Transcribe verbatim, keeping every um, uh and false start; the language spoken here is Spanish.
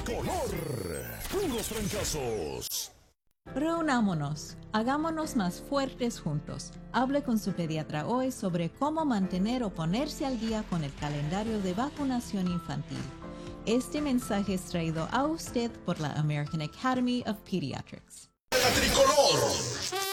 Tricolor. Puros trancazos. Reunámonos, hagámonos más fuertes juntos. Hable con su pediatra hoy sobre cómo mantener o ponerse al día con el calendario de vacunación infantil. Este mensaje es traído a usted por la American Academy of Pediatrics. La Tricolor.